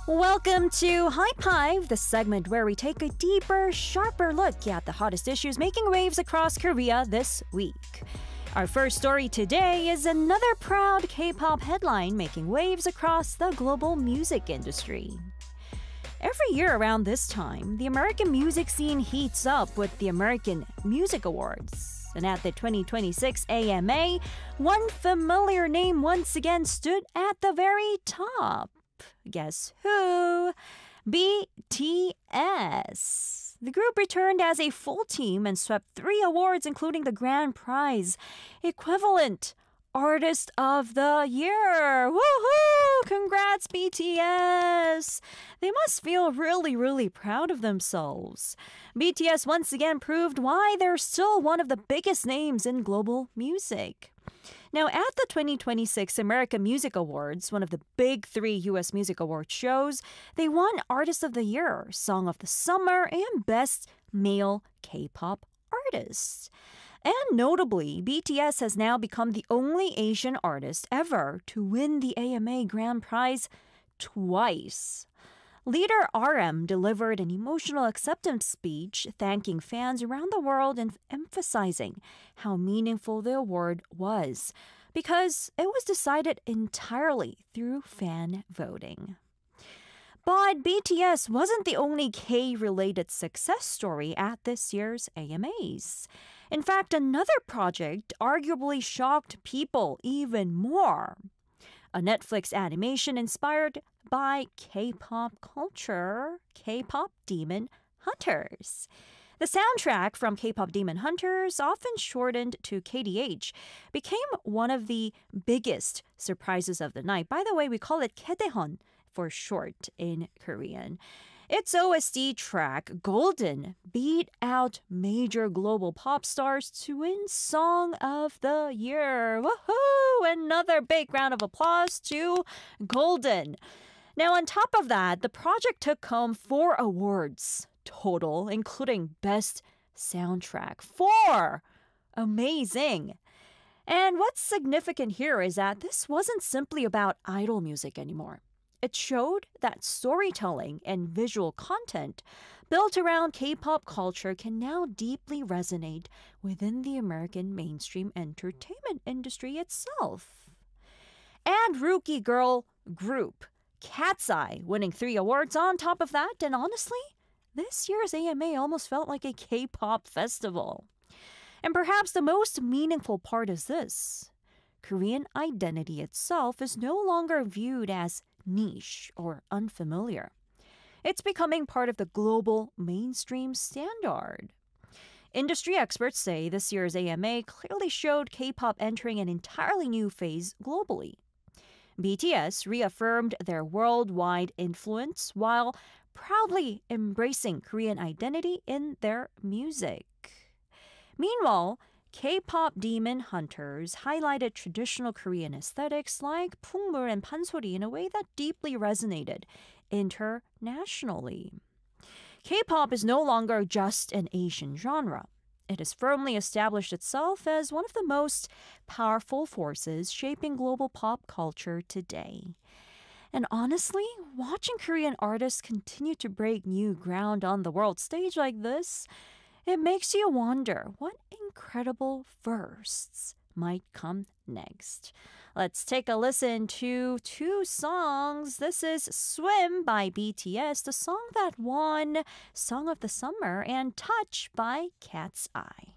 Welcome to High Five, the segment where we take a deeper, sharper look at the hottest issues making waves across Korea this week. Our first story today is another proud K-pop headline making waves across the global music industry. Every year around this time, the American music scene heats up with the American Music Awards. And at the 2026 AMA, one familiar name once again stood at the very top. Guess who? BTS. The group returned as a full team and swept 3 awards, including the grand prize, equivalent Artist of the Year. Woohoo! Congrats, BTS! They must feel really proud of themselves. BTS once again proved why they're still one of the biggest names in global music. Now, at the 2026 American Music Awards, one of the big 3 U.S. music award shows, they won Artist of the Year, Song of the Summer, and Best Male K-pop Artist. And notably, BTS has now become the only Asian artist ever to win the AMA Grand Prize twice. Leader RM delivered an emotional acceptance speech thanking fans around the world and emphasizing how meaningful the award was because it was decided entirely through fan voting. But BTS wasn't the only K-related success story at this year's AMAs. In fact, another project arguably shocked people even more. A Netflix animation inspired by K-pop culture, K-pop Demon Hunters. The soundtrack from K-pop Demon Hunters, often shortened to KDH, became one of the biggest surprises of the night. By the way, we call it Kaedehon for short in Korean. Its OST track, Golden, beat out major global pop stars to win Song of the Year. Woohoo! Another big round of applause to Golden. Now, on top of that, the project took home 4 awards total, including Best Soundtrack. 4! Amazing! And what's significant here is that this wasn't simply about idol music anymore. It showed that storytelling and visual content built around K-pop culture can now deeply resonate within the American mainstream entertainment industry itself. And rookie girl group Cat's Eye winning 3 awards on top of that, and honestly, this year's AMA almost felt like a K-pop festival. And perhaps the most meaningful part is this. Korean identity itself is no longer viewed as niche or unfamiliar. It's becoming part of the global mainstream standard. Industry experts say this year's AMA clearly showed K-pop entering an entirely new phase globally. BTS reaffirmed their worldwide influence while proudly embracing Korean identity in their music. Meanwhile, K-pop Demon Hunters highlighted traditional Korean aesthetics like Pungmul and Pansori in a way that deeply resonated internationally. K-pop is no longer just an Asian genre. It has firmly established itself as one of the most powerful forces shaping global pop culture today. And honestly, watching Korean artists continue to break new ground on the world stage like this, it makes you wonder what incredible firsts might come next. Let's take a listen to 2 songs. This is Swim by BTS, the song that won Song of the Summer, and Touch by Cat's Eye.